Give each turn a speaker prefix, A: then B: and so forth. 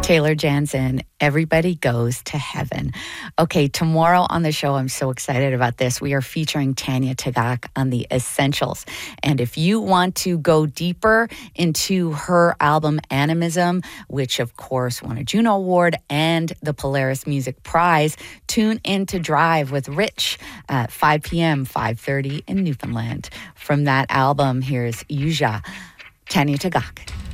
A: Taylor Jansen, Everybody Goes to Heaven. Okay, tomorrow on the show, I'm so excited about this. We are featuring Tanya Tagaq on The Essentials. And if you want to go deeper into her album Animism, which of course won a Juno Award and the Polaris Music Prize, tune in to Drive with Rich at 5 p.m., 5:30 in Newfoundland. From that album, here's Yuja, Tanya Tagaq.